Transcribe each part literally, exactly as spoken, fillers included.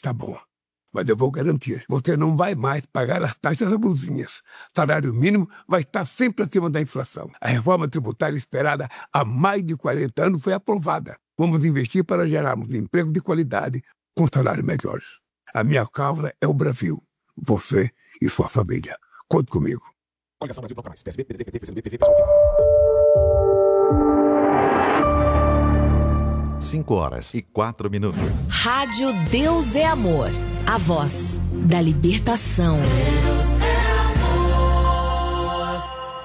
Tá bom, mas eu vou garantir, você não vai mais pagar as taxas abusivas. Salário mínimo vai estar sempre acima da inflação. A reforma tributária esperada há mais de quarenta anos foi aprovada. Vamos investir para gerarmos emprego de qualidade com salários melhores. A minha causa é o Brasil, você e sua família. Conte comigo. Coligação Brasil Bloco Mais, P S B, P D T, P T, P C do B, P V, P S O B. cinco horas e quatro minutos. Rádio Deus é Amor, a voz da libertação. Deus é amor.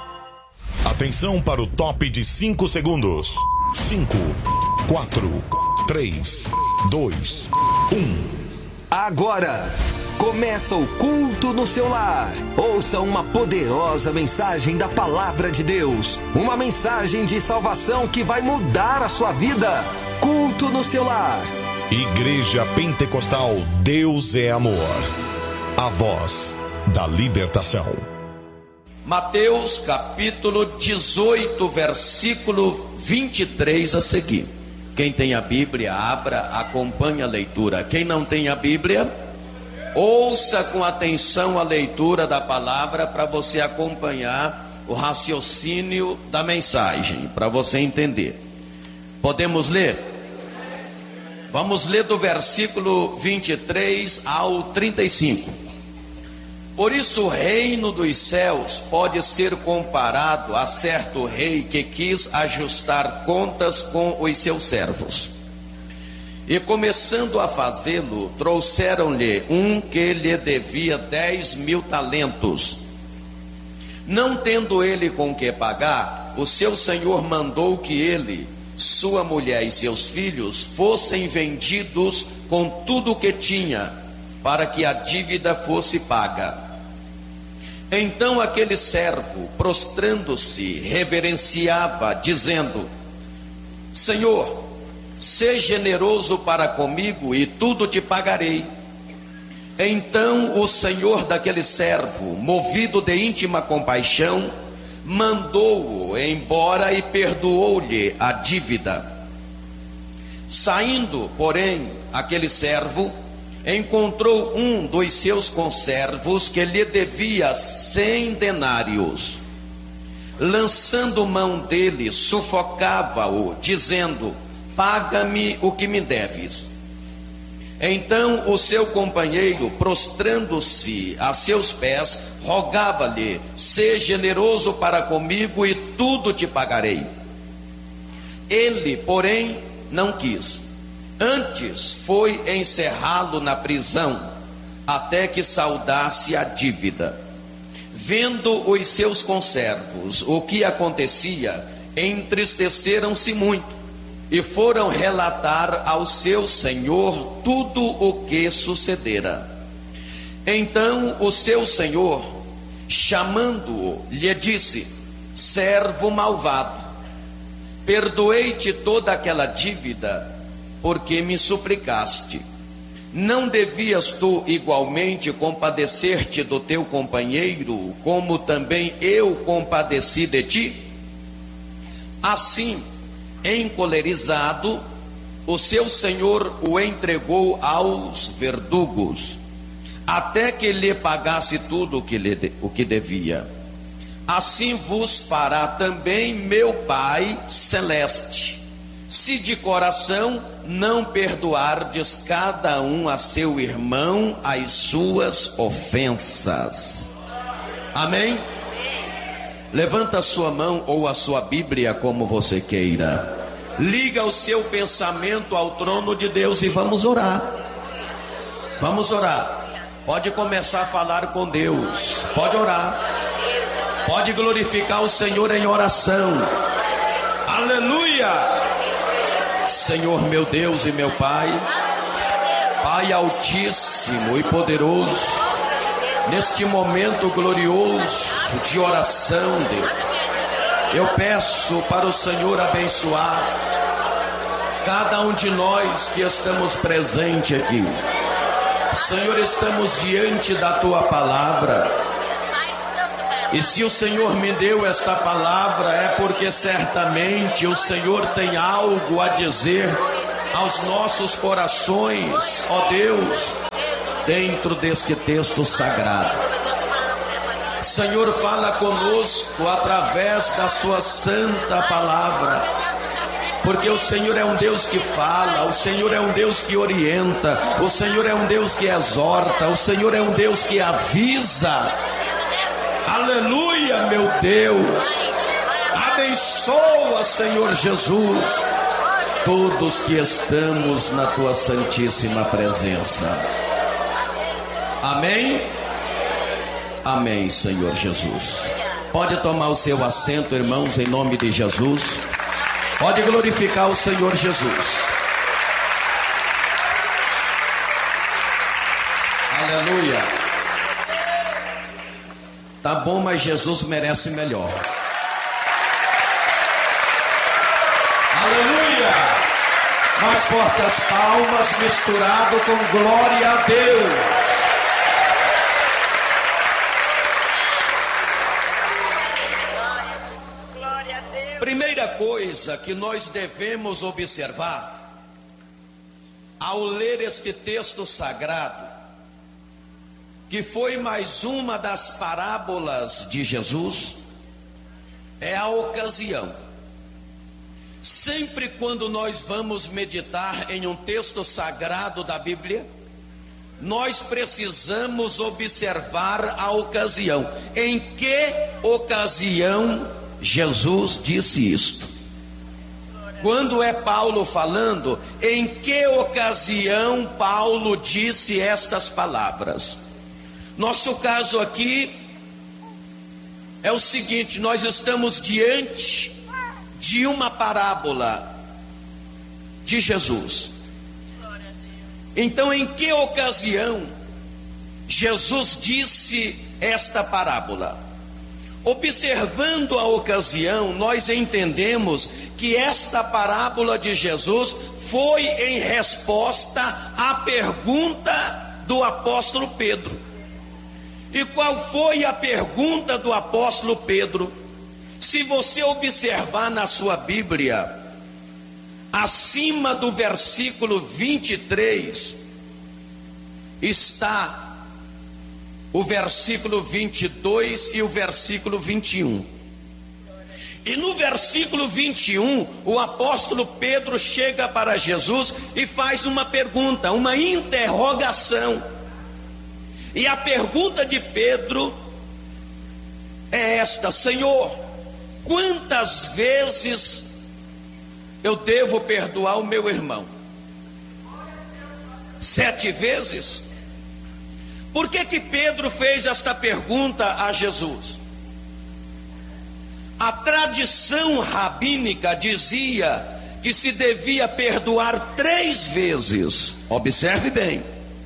Atenção para o top de cinco segundos. cinco, quatro, três, dois, um. Agora começa o culto no seu lar. Ouça uma poderosa mensagem da palavra de Deus. Uma mensagem de salvação que vai mudar a sua vida. Culto no seu lar. Igreja Pentecostal Deus é Amor. A voz da libertação. Mateus capítulo dezoito, versículo vinte e três a seguir. Quem tem a Bíblia, abra, acompanhe a leitura. Quem não tem a Bíblia, ouça com atenção a leitura da palavra para você acompanhar o raciocínio da mensagem, para você entender. Podemos ler? Vamos ler do versículo vinte e três ao trinta e cinco. Por isso o reino dos céus pode ser comparado a certo rei que quis ajustar contas com os seus servos. E começando a fazê-lo, trouxeram-lhe um que lhe devia dez mil talentos. Não tendo ele com que pagar, o seu senhor mandou que ele, sua mulher e seus filhos fossem vendidos com tudo o que tinha, para que a dívida fosse paga. Então aquele servo, prostrando-se, reverenciava, dizendo: Senhor, seja generoso para comigo e tudo te pagarei. Então o senhor daquele servo, movido de íntima compaixão, mandou-o embora e perdoou-lhe a dívida. Saindo, porém, aquele servo encontrou um dos seus conservos que lhe devia cem denários. Lançando mão dele, sufocava-o, dizendo: paga-me o que me deves. Então o seu companheiro, prostrando-se a seus pés, rogava-lhe: seja generoso para comigo e tudo te pagarei. Ele, porém, não quis. Antes foi encerrá-lo na prisão, até que saudasse a dívida. Vendo os seus conservos o que acontecia, entristeceram-se muito, e foram relatar ao seu senhor tudo o que sucedera. Então o seu senhor, chamando-o, lhe disse: servo malvado, perdoei-te toda aquela dívida, porque me suplicaste. Não devias tu igualmente compadecer-te do teu companheiro, como também eu compadeci de ti? Assim, encolerizado, o seu senhor o entregou aos verdugos, até que lhe pagasse tudo o que, lhe, o que devia. Assim vos fará também meu Pai Celeste, se de coração não perdoardes cada um a seu irmão as suas ofensas. Amém? Levanta a sua mão ou a sua Bíblia, como você queira. Liga o seu pensamento ao trono de Deus e vamos orar. Vamos orar. Pode começar a falar com Deus. Pode orar. Pode glorificar o Senhor em oração. Aleluia! Senhor meu Deus e meu Pai, Pai altíssimo e poderoso, neste momento glorioso de oração, Deus, eu peço para o Senhor abençoar cada um de nós que estamos presentes aqui. Senhor, estamos diante da Tua palavra, e se o Senhor me deu esta palavra é porque certamente o Senhor tem algo a dizer aos nossos corações, ó Deus, dentro deste texto sagrado. Senhor, fala conosco através da sua santa palavra, porque o Senhor é um Deus que fala, o Senhor é um Deus que orienta, o Senhor é um Deus que exorta, o Senhor é um Deus que avisa. Aleluia, meu Deus. Abençoa, Senhor Jesus, todos que estamos na tua santíssima presença. Amém? Amém, Senhor Jesus. Pode tomar o seu assento, irmãos, em nome de Jesus. Pode glorificar o Senhor Jesus. Aleluia. Tá bom, mas Jesus merece melhor. Aleluia. Mais forte as palmas, misturado com glória a Deus. Primeira coisa que nós devemos observar ao ler este texto sagrado, que foi mais uma das parábolas de Jesus, é a ocasião. Sempre quando nós vamos meditar em um texto sagrado da Bíblia, nós precisamos observar a ocasião. Em que ocasião Jesus disse isto? Quando é Paulo falando, em que ocasião Paulo disse estas palavras? Nosso caso aqui é o seguinte: nós estamos diante de uma parábola de Jesus. Então, em que ocasião Jesus disse esta parábola? Observando a ocasião, nós entendemos que esta parábola de Jesus foi em resposta à pergunta do apóstolo Pedro. E qual foi a pergunta do apóstolo Pedro? Se você observar na sua Bíblia, acima do versículo vinte e três, está o versículo vinte e dois e o versículo vinte e um. E no versículo vinte e um, o apóstolo Pedro chega para Jesus e faz uma pergunta, uma interrogação. E a pergunta de Pedro é esta: Senhor, quantas vezes eu devo perdoar o meu irmão? Sete vezes? Por que que Pedro fez esta pergunta a Jesus? A tradição rabínica dizia que se devia perdoar três vezes. Observe bem.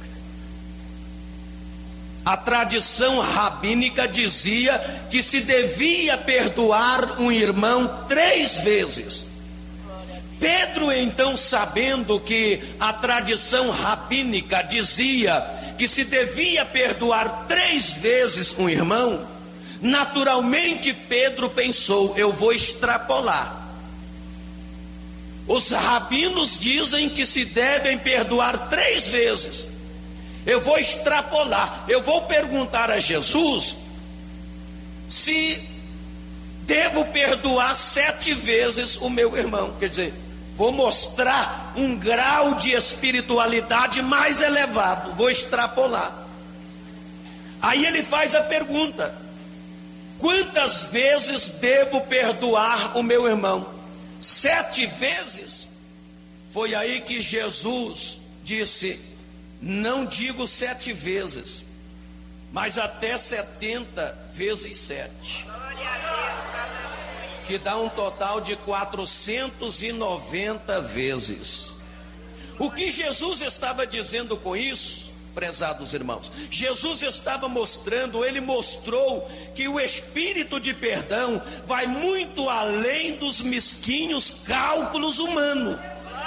A tradição rabínica dizia que se devia perdoar um irmão três vezes. Pedro, então, sabendo que a tradição rabínica dizia que se devia perdoar três vezes um irmão, naturalmente Pedro pensou: eu vou extrapolar. Os rabinos dizem que se devem perdoar três vezes. Eu vou extrapolar, eu vou perguntar a Jesus se devo perdoar sete vezes o meu irmão. Quer dizer, vou mostrar um grau de espiritualidade mais elevado, vou extrapolar. Aí ele faz a pergunta: quantas vezes devo perdoar o meu irmão? Sete vezes? Foi aí que Jesus disse: não digo sete vezes, mas até setenta vezes sete, que dá um total de quatrocentos e noventa vezes. O que Jesus estava dizendo com isso, prezados irmãos? Jesus estava mostrando, ele mostrou que o espírito de perdão vai muito além dos mesquinhos cálculos humanos.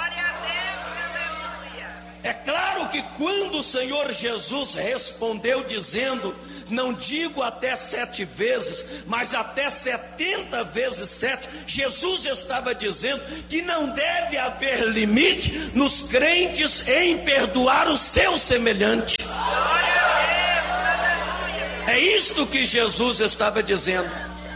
É claro que quando o Senhor Jesus respondeu dizendo: não digo até sete vezes, mas até setenta vezes sete, Jesus estava dizendo que não deve haver limite nos crentes em perdoar o seu semelhante. É isto que Jesus estava dizendo.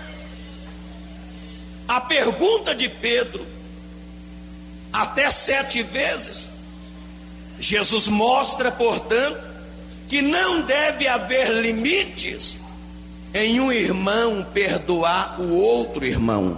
A pergunta de Pedro, até sete vezes, Jesus mostra, portanto, que não deve haver limites em um irmão perdoar o outro irmão.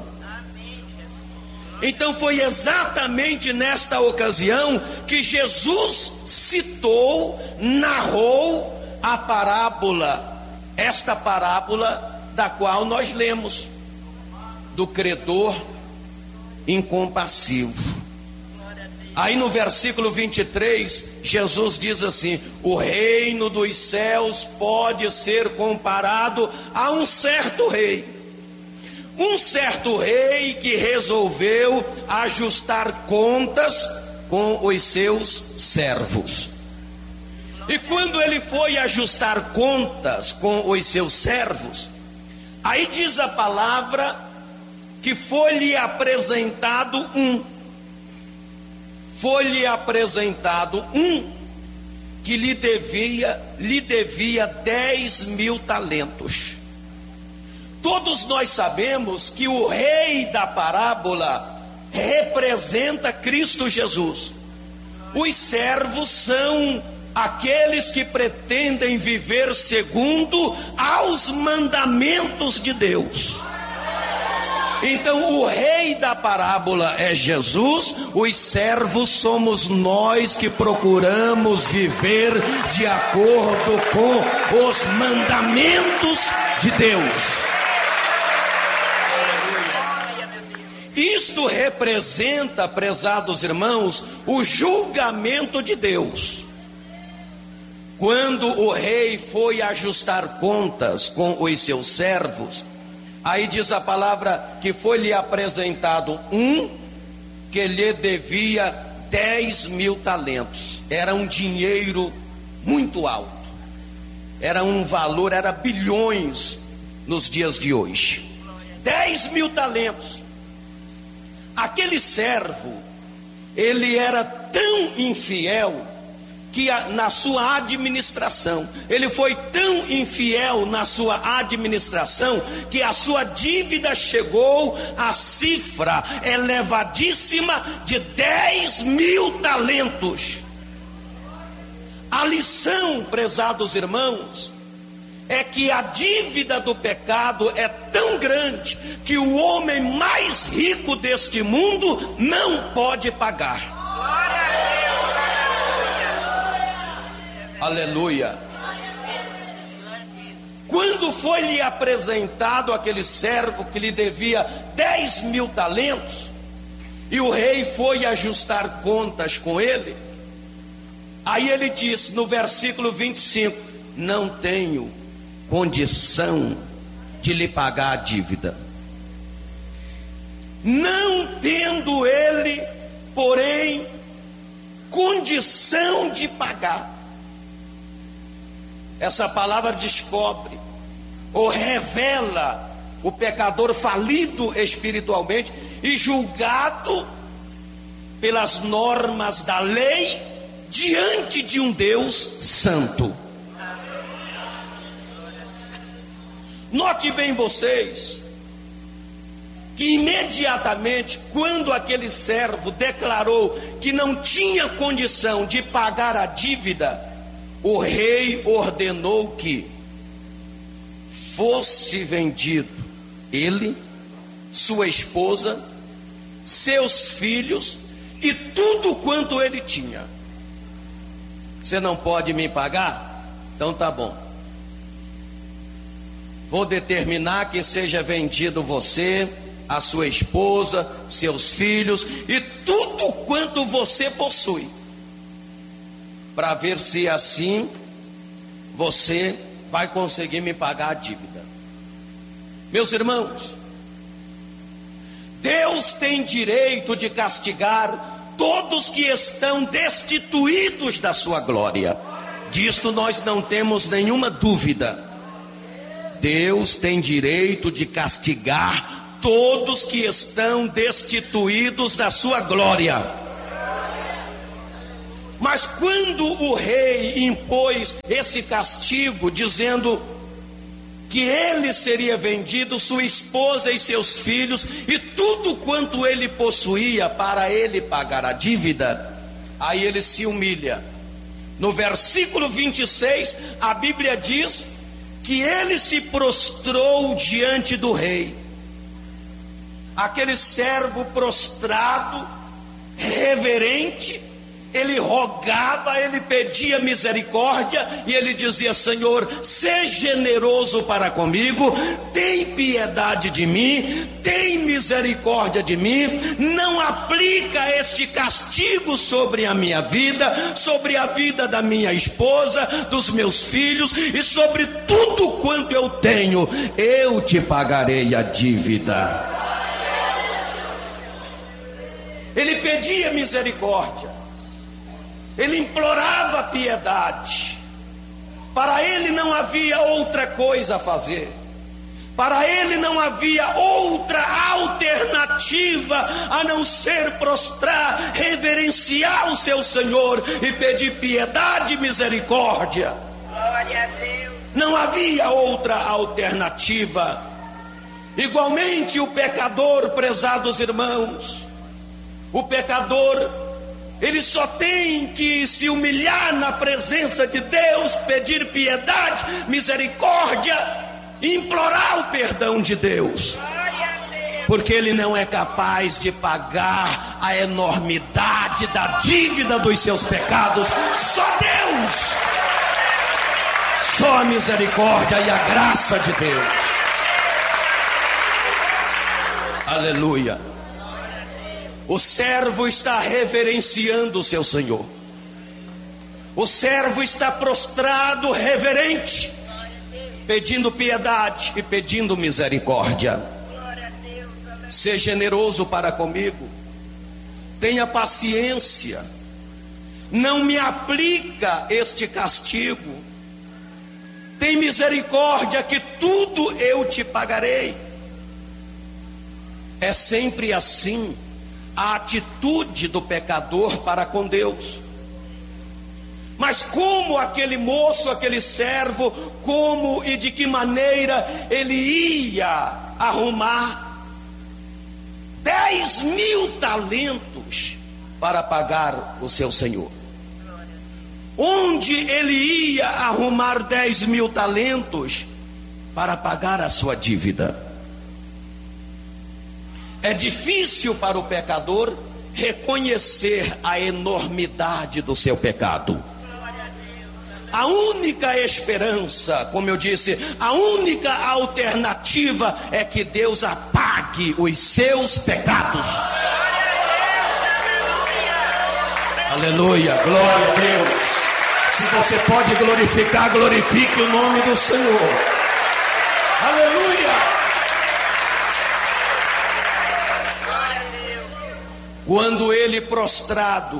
Então foi exatamente nesta ocasião que Jesus citou, narrou a parábola, esta parábola da qual nós lemos, do credor incompassivo. Aí no versículo vinte e três, Jesus diz assim: o reino dos céus pode ser comparado a um certo rei. Um certo rei que resolveu ajustar contas com os seus servos. E quando ele foi ajustar contas com os seus servos, aí diz a palavra que foi-lhe apresentado um. Foi-lhe apresentado um que lhe devia, lhe devia dez mil talentos. Todos nós sabemos que o rei da parábola representa Cristo Jesus. Os servos são aqueles que pretendem viver segundo aos mandamentos de Deus. Então o rei da parábola é Jesus, os servos somos nós que procuramos viver de acordo com os mandamentos de Deus. Isto representa, prezados irmãos, o julgamento de Deus. Quando o rei foi ajustar contas com os seus servos, aí diz a palavra que foi-lhe apresentado um que lhe devia dez mil talentos. Era um dinheiro muito alto. Era um valor, era bilhões nos dias de hoje. Dez mil talentos. Aquele servo, ele era tão infiel que a, na sua administração, ele foi tão infiel na sua administração, que a sua dívida chegou à cifra elevadíssima de dez mil talentos. A lição, prezados irmãos, é que a dívida do pecado é tão grande que o homem mais rico deste mundo não pode pagar. Aleluia. Quando foi lhe apresentado aquele servo que lhe devia dez mil talentos, e o rei foi ajustar contas com ele, aí ele disse no versículo vinte e cinco: não tenho condição de lhe pagar a dívida. Não tendo ele, porém, condição de pagar. Essa palavra descobre ou revela o pecador falido espiritualmente e julgado pelas normas da lei diante de um Deus santo. Note bem vocês que imediatamente quando aquele servo declarou que não tinha condição de pagar a dívida, o rei ordenou que fosse vendido ele, sua esposa, seus filhos e tudo quanto ele tinha. Você não pode me pagar? Então tá bom. Vou determinar que seja vendido você, a sua esposa, seus filhos e tudo quanto você possui, para ver se assim você vai conseguir me pagar a dívida. Meus irmãos, Deus tem direito de castigar todos que estão destituídos da sua glória. Disto nós não temos nenhuma dúvida. Deus tem direito de castigar todos que estão destituídos da sua glória. Mas quando o rei impôs esse castigo, dizendo que ele seria vendido, sua esposa e seus filhos, e tudo quanto ele possuía, para ele pagar a dívida. Aí ele se humilha. No versículo vinte e seis, a Bíblia diz que ele se prostrou diante do rei. Aquele servo prostrado, reverente, ele rogava, ele pedia misericórdia, e ele dizia: Senhor, seja generoso para comigo, tem piedade de mim, tem misericórdia de mim, não aplica este castigo sobre a minha vida, sobre a vida da minha esposa, dos meus filhos, e sobre tudo quanto eu tenho, eu te pagarei a dívida. Ele pedia misericórdia, ele implorava piedade. Para ele não havia outra coisa a fazer, para ele não havia outra alternativa a não ser prostrar, reverenciar o seu Senhor e pedir piedade e misericórdia. Glória a Deus. Não havia outra alternativa. Igualmente o pecador, prezados irmãos, o pecador, ele só tem que se humilhar na presença de Deus, pedir piedade, misericórdia, e implorar o perdão de Deus, porque ele não é capaz de pagar a enormidade da dívida dos seus pecados. Só Deus, só a misericórdia e a graça de Deus. Aleluia. O servo está reverenciando o seu Senhor. O servo está prostrado, reverente, pedindo piedade e pedindo misericórdia. Seja generoso para comigo, tenha paciência, não me aplica este castigo, tem misericórdia, que tudo eu te pagarei. É sempre assim a atitude do pecador para com Deus. Mas como aquele moço, aquele servo, como e de que maneira ele ia arrumar dez mil talentos para pagar o seu senhor? Onde ele ia arrumar dez mil talentos para pagar a sua dívida? É difícil para o pecador reconhecer a enormidade do seu pecado. A única esperança, como eu disse, a única alternativa é que Deus apague os seus pecados. Aleluia, glória a Deus. Se você pode glorificar, glorifique o nome do Senhor. Aleluia. Quando ele prostrado,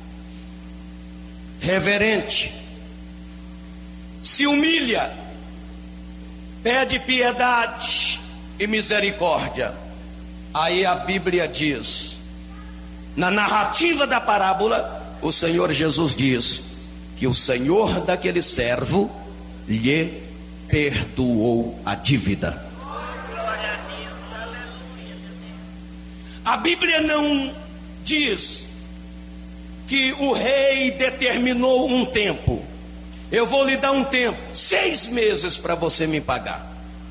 reverente, se humilha, pede piedade e misericórdia, aí a Bíblia diz, na narrativa da parábola, o Senhor Jesus diz que o Senhor daquele servo lhe perdoou a dívida. A Bíblia não diz que o rei determinou um tempo. Eu vou lhe dar um tempo, seis meses para você me pagar,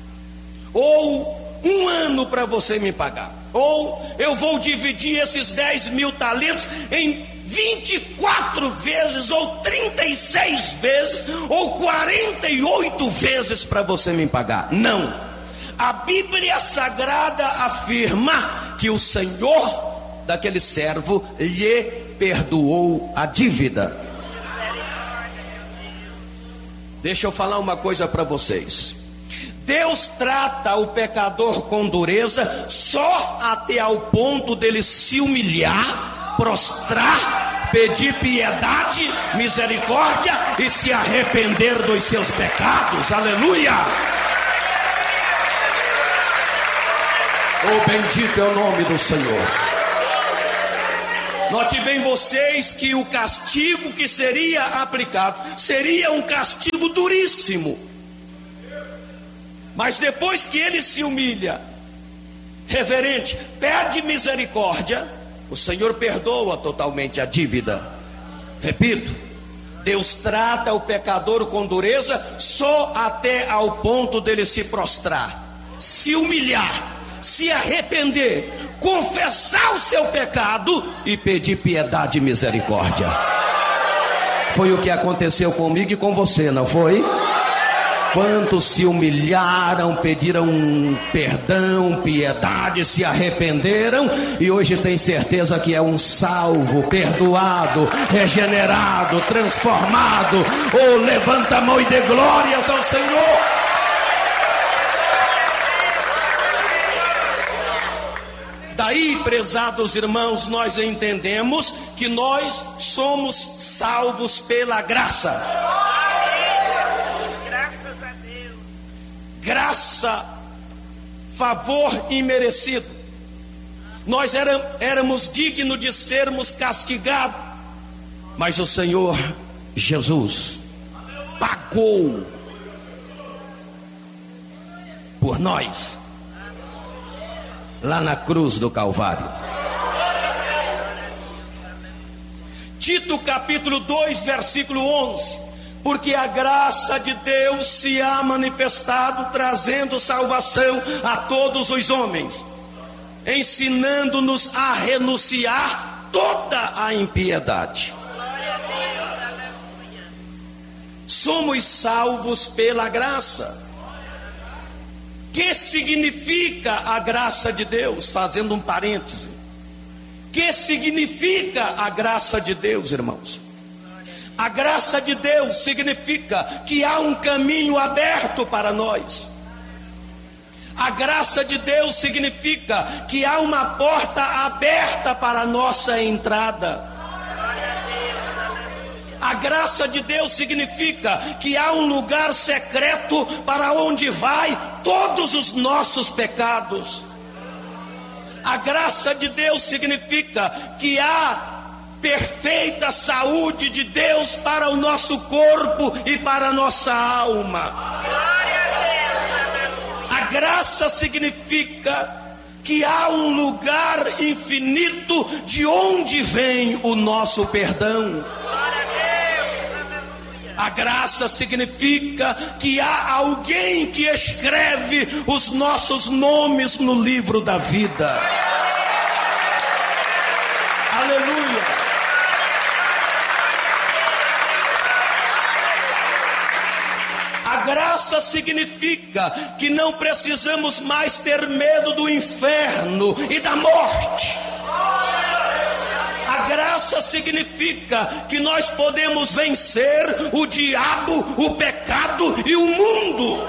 ou um ano para você me pagar, ou eu vou dividir esses dez mil talentos em vinte e quatro vezes, ou trinta e seis vezes, ou quarenta e oito vezes para você me pagar. Não, a Bíblia Sagrada afirma que o Senhor daquele servo lhe perdoou a dívida. Deixa eu falar uma coisa para vocês. Deus trata o pecador com dureza só até ao ponto dele se humilhar, prostrar, pedir piedade, misericórdia e se arrepender dos seus pecados. Aleluia! Oh, bendito é o nome do Senhor. Note bem vocês que o castigo que seria aplicado seria um castigo duríssimo. Mas depois que ele se humilha, reverente, pede misericórdia, o Senhor perdoa totalmente a dívida. Repito, Deus trata o pecador com dureza só até ao ponto dele se prostrar, se humilhar, se arrepender, confessar o seu pecado e pedir piedade e misericórdia. Foi o que aconteceu comigo e com você, não foi? Quantos se humilharam, pediram perdão, piedade, se arrependeram e hoje tem certeza que é um salvo, perdoado, regenerado, transformado. Oh, levanta a mão e dê glórias ao Senhor. Daí, prezados irmãos, nós entendemos que nós somos salvos pela graça. Graça, favor imerecido. Nós éramos, éramos dignos de sermos castigados, mas o Senhor Jesus pagou por nós lá na cruz do Calvário. Tito capítulo dois, versículo onze. Porque a graça de Deus se há manifestado, trazendo salvação a todos os homens, ensinando-nos a renunciar toda a impiedade. Somos salvos pela graça. Que significa a graça de Deus? Fazendo um parêntese. Que significa a graça de Deus, irmãos? A graça de Deus significa que há um caminho aberto para nós. A graça de Deus significa que há uma porta aberta para a nossa entrada. A graça de Deus significa que há um lugar secreto para onde vai todos os nossos pecados. A graça de Deus significa que há perfeita saúde de Deus para o nosso corpo e para a nossa alma. A graça significa que há um lugar infinito de onde vem o nosso perdão. A graça significa que há alguém que escreve os nossos nomes no livro da vida. Aleluia. A graça significa que não precisamos mais ter medo do inferno e da morte. A graça significa que nós podemos vencer o diabo, o pecado e o mundo.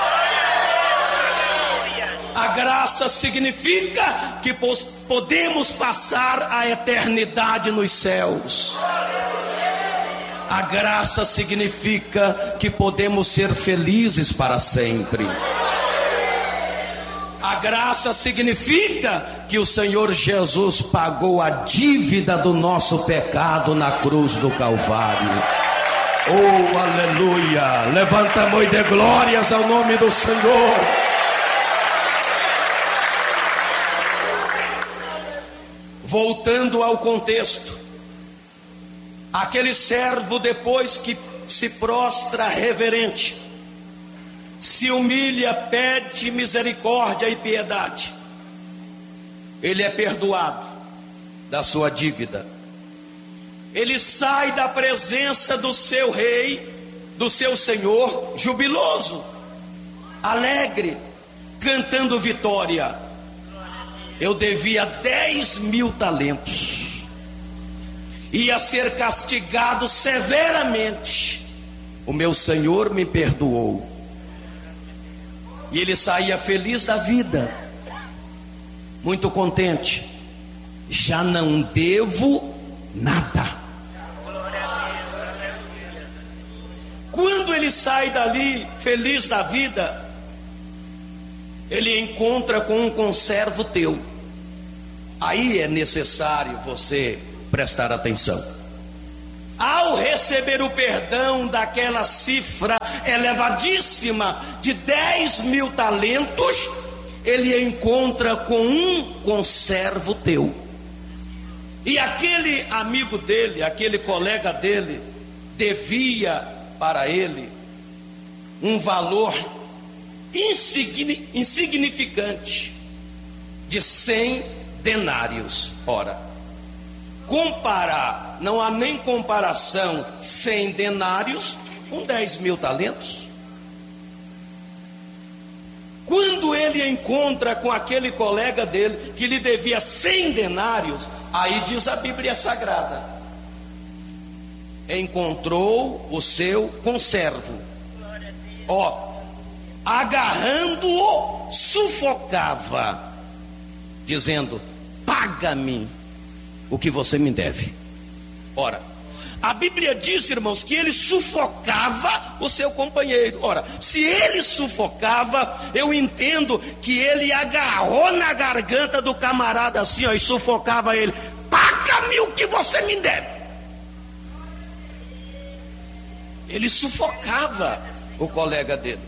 A graça significa que podemos passar a eternidade nos céus. A graça significa que podemos ser felizes para sempre. A graça significa que o Senhor Jesus pagou a dívida do nosso pecado na cruz do Calvário. Oh, aleluia! Levanta a mão e dê glórias ao nome do Senhor. Voltando ao contexto, aquele servo, depois que se prostra reverente, se humilha, pede misericórdia e piedade, ele é perdoado da sua dívida. Ele sai da presença do seu rei, do seu senhor, jubiloso, alegre, cantando vitória. Eu devia dez mil talentos, ia ser castigado severamente, o meu Senhor me perdoou. E ele saía feliz da vida, muito contente. Já não devo nada. Quando ele sai dali feliz da vida, ele encontra com um conservo teu. Aí é necessário você prestar atenção. Ao receber o perdão daquela cifra elevadíssima de dez mil talentos, ele encontra com um conservo teu. E aquele amigo dele, aquele colega dele, devia para ele um valor insignificante de cem denários. Ora, comparar, não há nem comparação cem denários com dez mil talentos. Quando ele encontra com aquele colega dele que lhe devia cem denários, aí diz a Bíblia Sagrada: encontrou o seu conservo, ó, agarrando-o, sufocava, dizendo: paga-me o que você me deve. Ora, a Bíblia diz, irmãos, que ele sufocava o seu companheiro. Ora, se ele sufocava, eu entendo que ele agarrou na garganta do camarada assim, ó, e sufocava ele: paga-me o que você me deve. Ele sufocava o colega dele: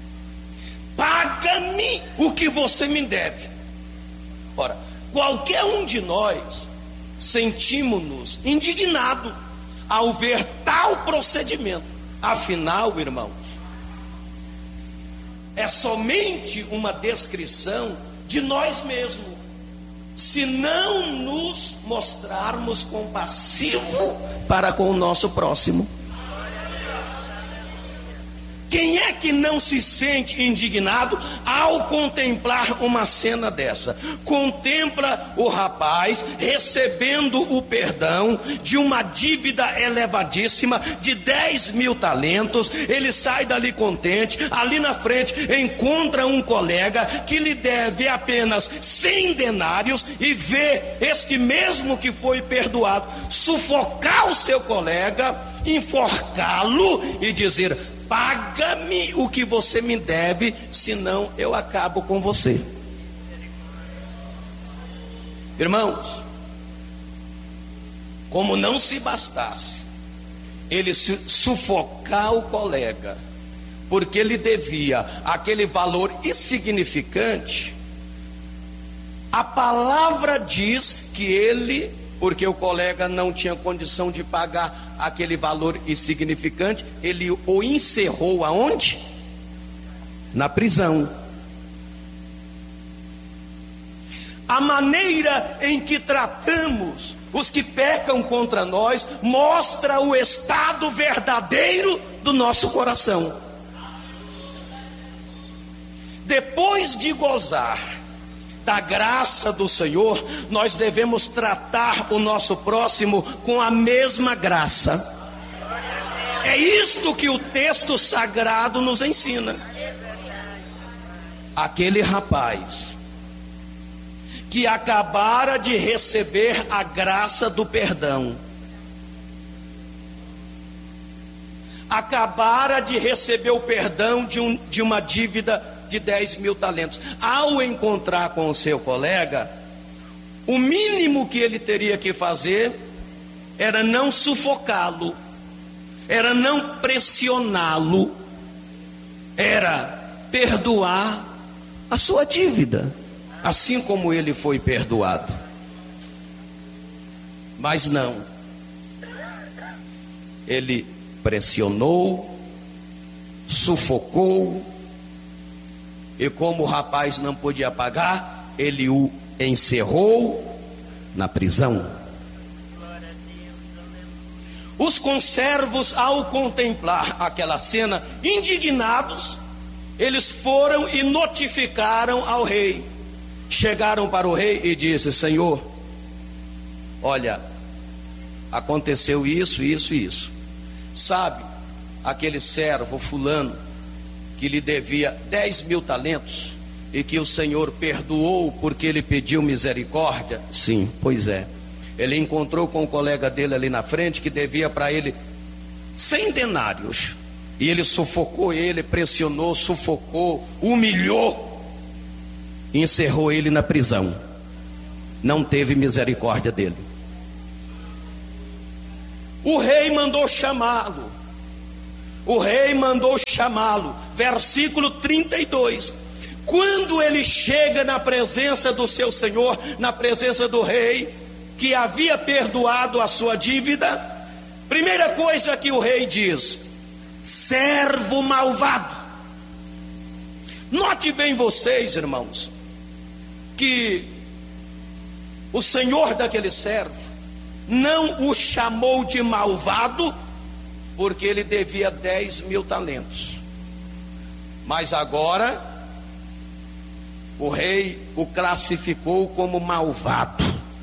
paga-me o que você me deve. Ora, qualquer um de nós sentimos-nos indignados ao ver tal procedimento. Afinal, irmãos, é somente uma descrição de nós mesmos, se não nos mostrarmos compassivos para com o nosso próximo. Quem é que não se sente indignado ao contemplar uma cena dessa? Contempla o rapaz recebendo o perdão de uma dívida elevadíssima de dez mil talentos. Ele sai dali contente. Ali na frente encontra um colega que lhe deve apenas cem denários e vê este mesmo que foi perdoado sufocar o seu colega, enforcá-lo e dizer: paga-me o que você me deve, senão eu acabo com você. Irmãos, como não se bastasse ele sufocar o colega, porque ele devia aquele valor insignificante, a palavra diz que ele, porque o colega não tinha condição de pagar aquele valor insignificante, ele o encerrou aonde? Na prisão. A maneira em que tratamos os que pecam contra nós mostra o estado verdadeiro do nosso coração. Depois de gozar da graça do Senhor, nós devemos tratar o nosso próximo com a mesma graça. É isto que o texto sagrado nos ensina. Aquele rapaz que acabara de receber a graça do perdão, acabara de receber o perdão de, um, de uma dívida de dez mil talentos. Ao encontrar com o seu colega, o mínimo que ele teria que fazer era não sufocá-lo, era não pressioná-lo, era perdoar a sua dívida, assim como ele foi perdoado. Mas não, ele pressionou, sufocou, e como o rapaz não podia pagar, ele o encerrou na prisão. Os conservos, ao contemplar aquela cena, indignados, eles foram e notificaram ao rei. Chegaram para o rei e disse: Senhor, olha, aconteceu isso, isso e isso. Sabe, aquele servo fulano que lhe devia dez mil talentos e que o Senhor perdoou porque ele pediu misericórdia? Sim, pois é. Ele encontrou com um colega dele ali na frente que devia para ele cem denários, e ele sufocou ele, pressionou, sufocou, humilhou e encerrou ele na prisão. Não teve misericórdia dele. O rei mandou chamá-lo. o rei mandou chamá-lo. Versículo trinta e dois. Quando ele chega na presença do seu senhor, na presença do rei, que havia perdoado a sua dívida, primeira coisa que o rei diz: servo malvado. Note bem vocês, irmãos, que o senhor daquele servo não o chamou de malvado, porque ele devia dez mil talentos. Mas agora, o rei o classificou como malvado.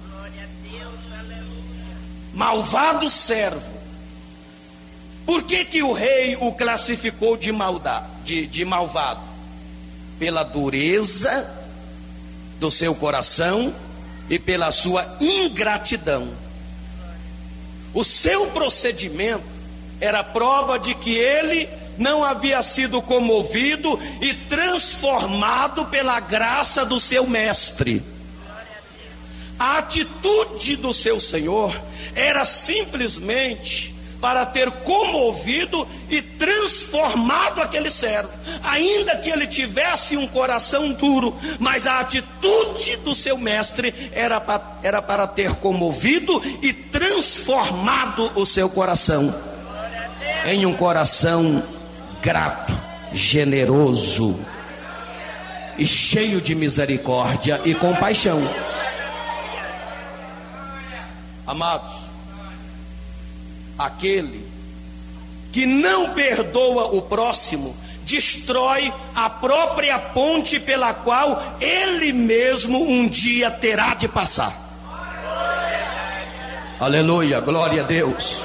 Malvado servo. Por que que o rei o classificou de maldade, de, de malvado? Pela dureza do seu coração e pela sua ingratidão. O seu procedimento era prova de que ele não havia sido comovido e transformado pela graça do seu mestre. A atitude do seu senhor era simplesmente para ter comovido e transformado aquele servo, ainda que ele tivesse um coração duro, mas a atitude do seu mestre era para, era para ter comovido e transformado o seu coração em um coração grato, generoso e cheio de misericórdia e compaixão. Amados, aquele que não perdoa o próximo destrói a própria ponte pela qual ele mesmo um dia terá de passar. Aleluia, glória a Deus.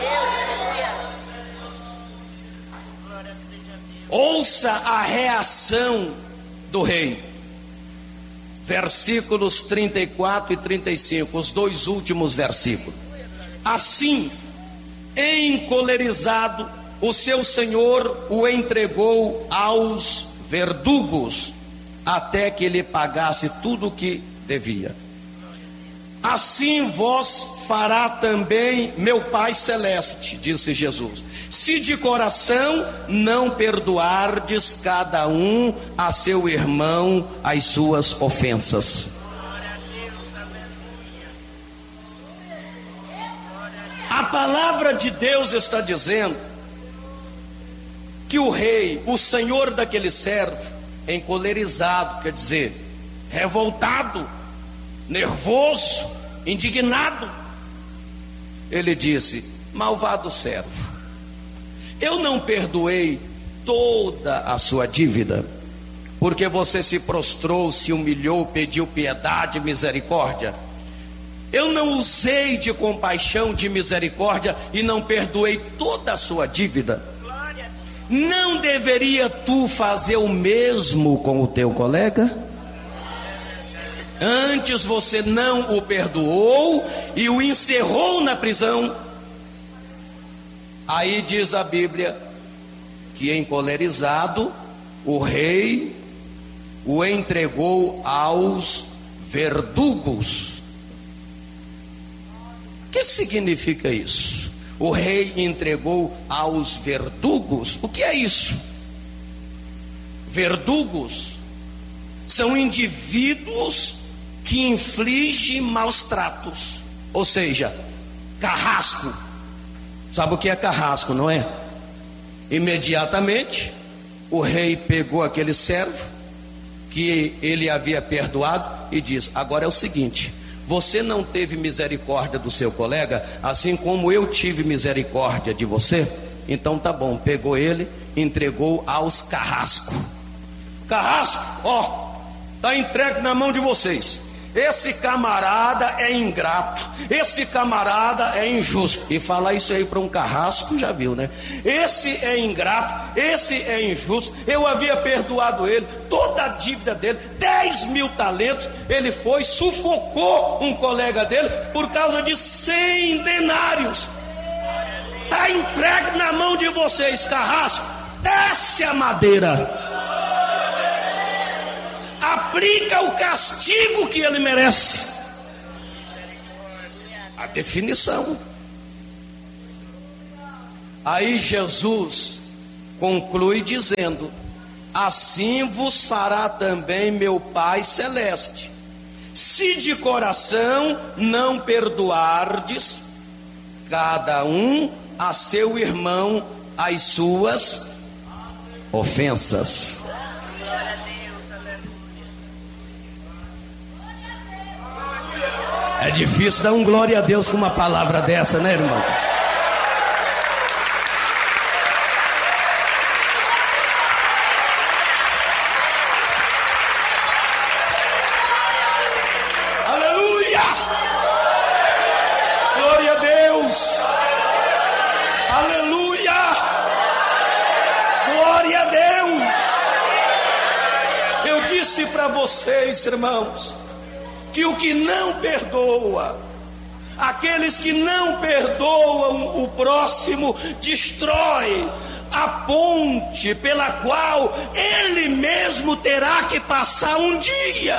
Ouça a reação do rei. Versículos trinta e quatro e trinta e cinco, os dois últimos versículos. Assim, encolerizado, o seu senhor o entregou aos verdugos, até que ele pagasse tudo o que devia. Assim vos fará também meu Pai Celeste, disse Jesus, se de coração não perdoardes cada um a seu irmão as suas ofensas. A palavra de Deus está dizendo que o rei, o senhor daquele servo, encolerizado, quer dizer, revoltado, nervoso, indignado, ele disse: malvado servo, eu não perdoei toda a sua dívida, porque você se prostrou, se humilhou, pediu piedade e misericórdia. Eu não usei de compaixão, de misericórdia e não perdoei toda a sua dívida. Não deveria tu fazer o mesmo com o teu colega? Antes você não o perdoou e o encerrou na prisão. Aí diz a Bíblia que, encolerizado, o rei o entregou aos verdugos. O que significa isso? O rei entregou aos verdugos. O que é isso? Verdugos são indivíduos que infligem maus tratos, ou seja, carrasco. Sabe o que é carrasco, não é? Imediatamente o rei pegou aquele servo que ele havia perdoado e diz: agora é o seguinte, você não teve misericórdia do seu colega, assim como eu tive misericórdia de você, então tá bom. Pegou ele, entregou aos carrascos. Carrasco, ó, tá entregue na mão de vocês. Esse camarada é ingrato, esse camarada é injusto. E falar isso aí para um carrasco, já viu, né? Esse é ingrato, esse é injusto. Eu havia perdoado ele, toda a dívida dele, dez mil talentos. Ele foi, sufocou um colega dele por causa de cem denários. Está entregue na mão de vocês, carrasco. Desce a madeira, aplica o castigo que ele merece. A definição. Aí Jesus conclui dizendo: assim vos fará também meu Pai Celeste, se de coração não perdoardes cada um a seu irmão as suas ofensas. É difícil dar um glória a Deus com uma palavra dessa, né, irmão? Aleluia! Glória a Deus! Aleluia! Glória a Deus! Eu disse para vocês, irmãos, que o que não perdoa, aqueles que não perdoam o próximo, destrói a ponte pela qual ele mesmo terá que passar um dia.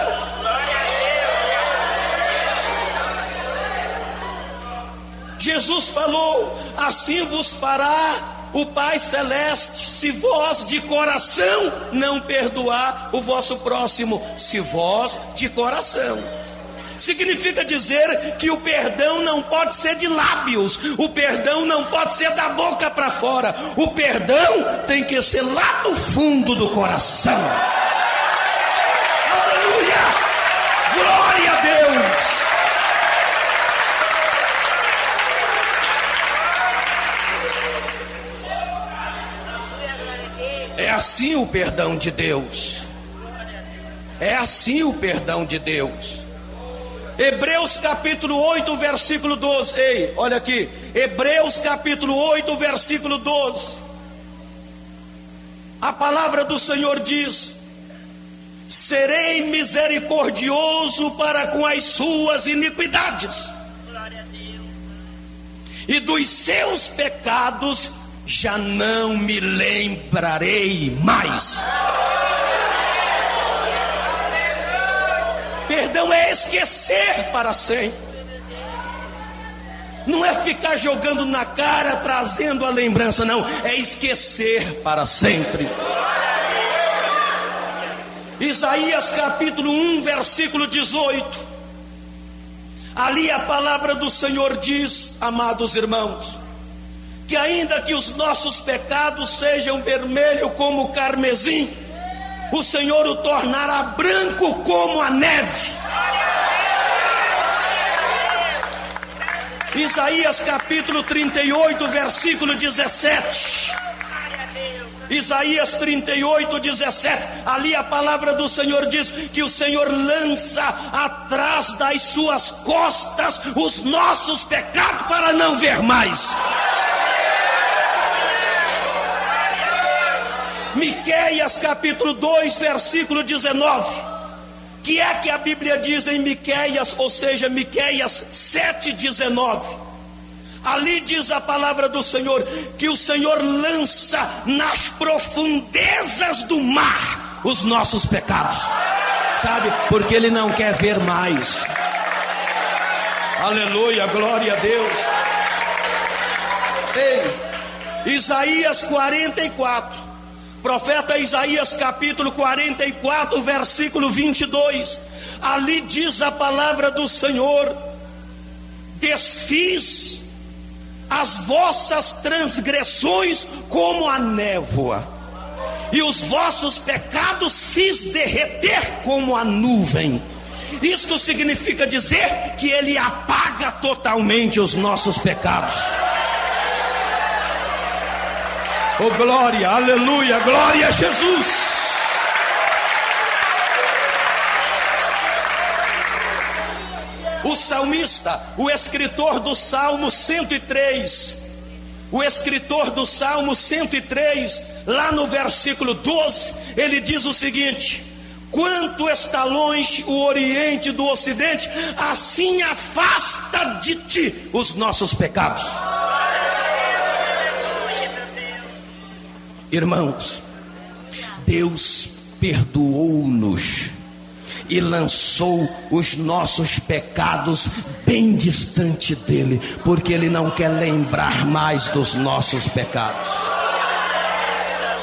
Jesus falou: assim vos fará o Pai Celeste, se vós de coração não perdoar o vosso próximo. Se vós de coração significa dizer que o perdão não pode ser de lábios, o perdão não pode ser da boca para fora, o perdão tem que ser lá do fundo do coração. Aleluia! Glória a Deus! É assim o perdão de Deus. É assim o perdão de Deus. Hebreus capítulo oito, versículo doze. Ei, olha aqui. Hebreus capítulo oito, versículo doze. A palavra do Senhor diz: serei misericordioso para com as suas iniquidades, e dos seus pecados já não me lembrarei mais. Perdão é esquecer para sempre. Não é ficar jogando na cara, trazendo a lembrança, não. É esquecer para sempre. Isaías capítulo um, versículo dezoito. Ali a palavra do Senhor diz, amados irmãos, que ainda que os nossos pecados sejam vermelhos como o carmesim, o Senhor o tornará branco como a neve. Isaías capítulo trinta e oito, versículo dezessete. Isaías trinta e oito, dezessete. Ali a palavra do Senhor diz que o Senhor lança atrás das suas costas os nossos pecados para não ver mais. Miqueias capítulo dois, versículo dezenove. Que é que a Bíblia diz em Miqueias, ou seja, Miqueias sete, dezenove. Ali diz a palavra do Senhor que o Senhor lança nas profundezas do mar os nossos pecados. Sabe? Porque Ele não quer ver mais. Aleluia, glória a Deus. Ei, Isaías quarenta e quatro. Profeta Isaías capítulo quarenta e quatro, versículo vinte e dois. Ali diz a palavra do Senhor: desfiz as vossas transgressões como a névoa, e os vossos pecados fiz derreter como a nuvem. Isto significa dizer que Ele apaga totalmente os nossos pecados. Oh glória, aleluia, glória a Jesus. O salmista, o escritor do Salmo cento e três, o escritor do Salmo cento e três, lá no versículo doze, ele diz o seguinte: quanto está longe o Oriente do Ocidente, assim afasta de ti os nossos pecados. Irmãos, Deus perdoou-nos e lançou os nossos pecados bem distante dele, porque Ele não quer lembrar mais dos nossos pecados.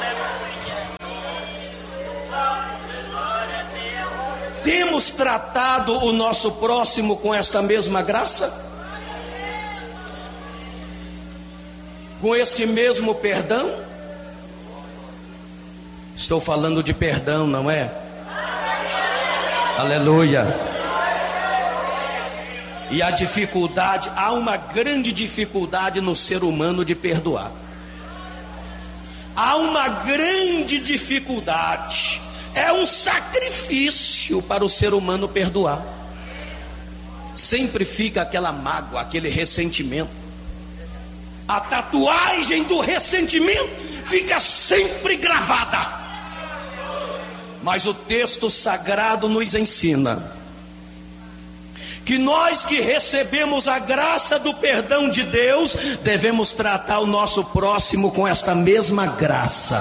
temos tratado o nosso próximo com esta mesma graça? Com este mesmo perdão? Estou falando de perdão, não é? Aleluia. E a dificuldade, há uma grande dificuldade no ser humano de perdoar. Há uma grande dificuldade. É um sacrifício para o ser humano perdoar. Sempre fica aquela mágoa, aquele ressentimento. A tatuagem do ressentimento fica sempre gravada. Mas o texto sagrado nos ensina que nós que recebemos a graça do perdão de Deus, devemos tratar o nosso próximo com esta mesma graça.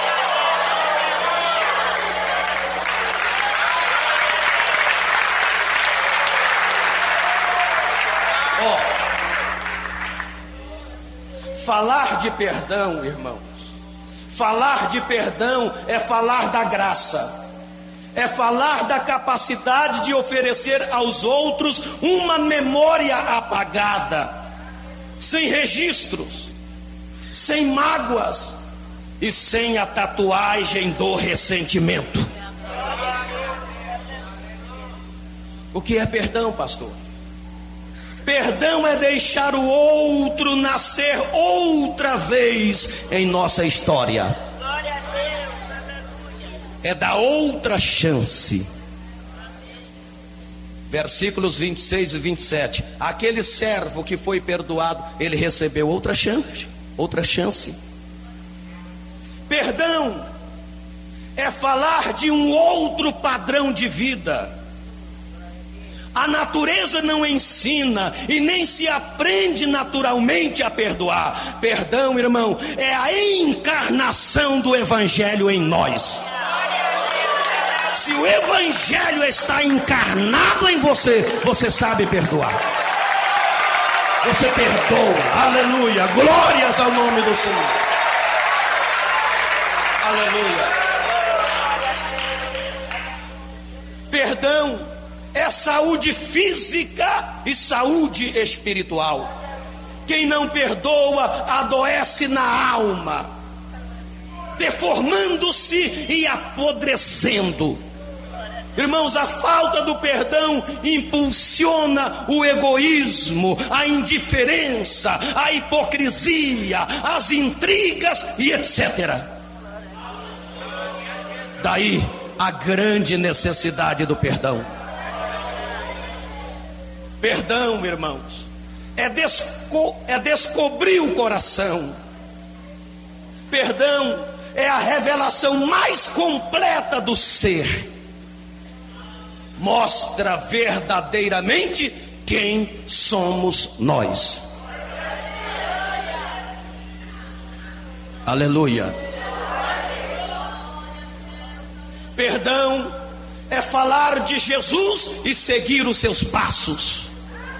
Ó, falar de perdão, irmãos, falar de perdão é falar da graça. É falar da capacidade de oferecer aos outros uma memória apagada, sem registros, sem mágoas e sem a tatuagem do ressentimento. O que é perdão, pastor? Perdão é deixar o outro nascer outra vez em nossa história. É dar outra chance. Versículos vinte e seis e vinte e sete. Aquele servo que foi perdoado, ele recebeu outra chance. Outra chance. Perdão é falar de um outro padrão de vida. A natureza não ensina e nem se aprende naturalmente a perdoar. Perdão, irmão, é a encarnação do Evangelho em nós. Se o Evangelho está encarnado em você, você sabe perdoar. Você perdoa, aleluia, glórias ao nome do Senhor. Aleluia. Perdão é saúde física e saúde espiritual. Quem não perdoa adoece na alma, deformando-se e apodrecendo. Irmãos, a falta do perdão impulsiona o egoísmo, a indiferença, a hipocrisia, as intrigas e etcétera. Daí a grande necessidade do perdão. Perdão, irmãos, é, desco- é descobrir o coração. Perdão é a revelação mais completa do ser. Mostra verdadeiramente quem somos nós. Aleluia. Perdão é falar de Jesus e seguir os seus passos,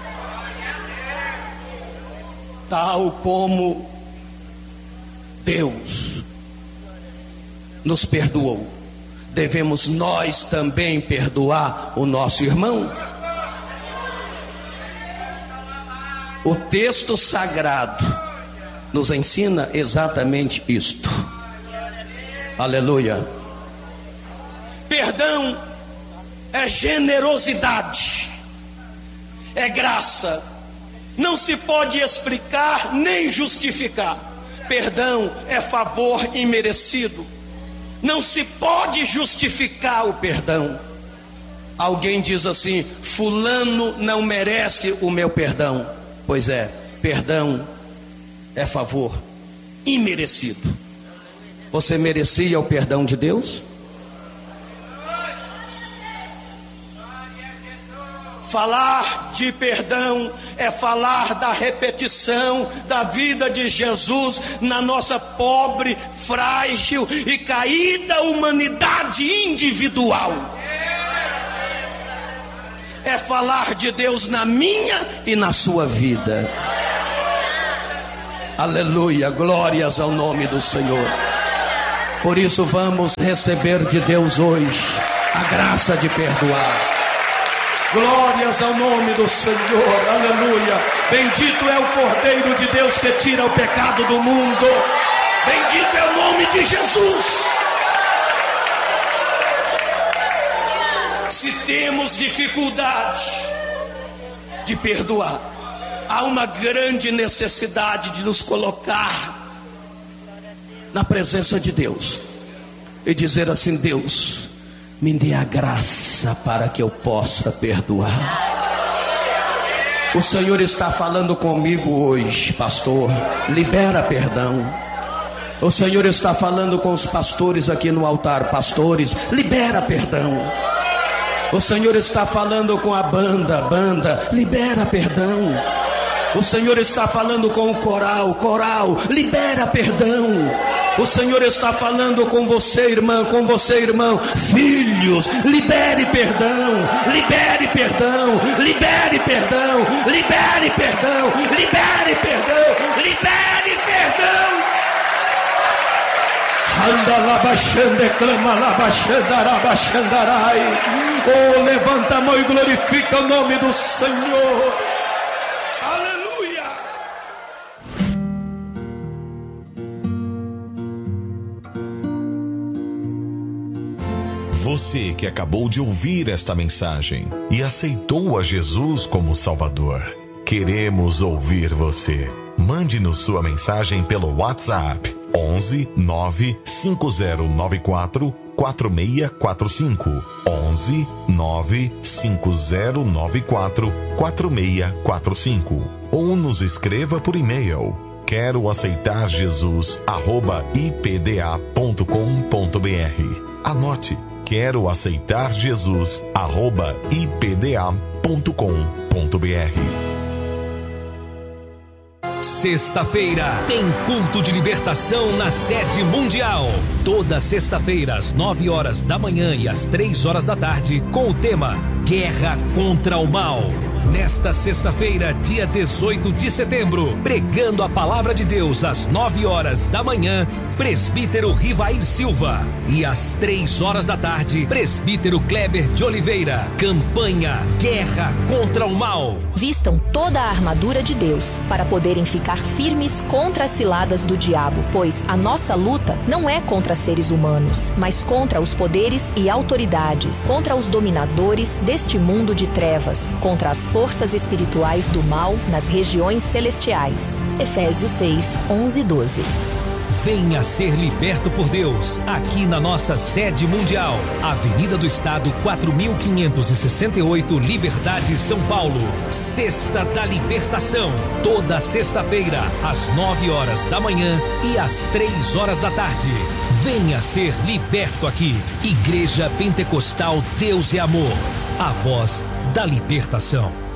tal como Deus nos perdoou. Devemos nós também perdoar o nosso irmão. O texto sagrado nos ensina exatamente isto. Aleluia. Perdão é generosidade, é graça. Não se pode explicar nem justificar. Perdão é favor imerecido. Não se pode justificar o perdão. Alguém diz assim: fulano não merece o meu perdão. Pois é, perdão é favor imerecido. Você merecia o perdão de Deus? Falar de perdão é falar da repetição da vida de Jesus na nossa pobre, frágil e caída humanidade individual. É falar de Deus na minha e na sua vida. Aleluia, glórias ao nome do Senhor. Por isso vamos receber de Deus hoje a graça de perdoar. Glórias ao nome do Senhor, aleluia. Bendito é o Cordeiro de Deus que tira o pecado do mundo. Bendito é o nome de Jesus. Se temos dificuldade de perdoar, há uma grande necessidade de nos colocar na presença de Deus e dizer assim: Deus, me dê a graça para que eu possa perdoar. O Senhor está falando comigo hoje, pastor. Libera perdão. O Senhor está falando com os pastores aqui no altar. Pastores, libera perdão. O Senhor está falando com a banda. Banda, libera perdão. O Senhor está falando com o coral. Coral, libera perdão. O Senhor está falando com você, irmã, com você, irmão. Filhos, libere perdão, libere perdão, libere perdão, libere perdão, libere perdão, libere perdão. Anda lá baixando, clama lá baixando, arabaxandarai. Oh, levanta a mão e glorifica o nome do Senhor. Você que acabou de ouvir esta mensagem e aceitou a Jesus como Salvador, queremos ouvir você. Mande-nos sua mensagem pelo WhatsApp onze nove cinco zero nove quatro quatro seis quatro cinco onze nove cinco zero nove quatro quatro seis quatro cinco ou nos escreva por e-mail quero aceitar Jesus arroba i p d a ponto com ponto b r. Anote: quero aceitar Jesus arroba i p d a ponto com ponto b r. Sexta-feira tem culto de libertação na sede mundial. Toda sexta-feira às nove horas da manhã e às três horas da tarde, com o tema Guerra contra o Mal. Nesta sexta-feira, dia dezoito de setembro, pregando a palavra de Deus às nove horas da manhã, presbítero Rivair Silva. E às três horas da tarde, presbítero Kleber de Oliveira. Campanha Guerra contra o Mal. Vistam toda a armadura de Deus para poderem ficar firmes contra as ciladas do diabo, pois a nossa luta não é contra seres humanos, mas contra os poderes e autoridades, contra os dominadores deste mundo de trevas, contra as forças espirituais do mal nas regiões celestiais. Efésios seis, onze e doze. Venha ser liberto por Deus, aqui na nossa sede mundial. Avenida do Estado, quatro mil quinhentos e sessenta e oito, Liberdade, São Paulo. Sexta da Libertação, toda sexta-feira, às nove horas da manhã e às três horas da tarde. Venha ser liberto aqui. Igreja Pentecostal Deus é Amor, a voz da libertação.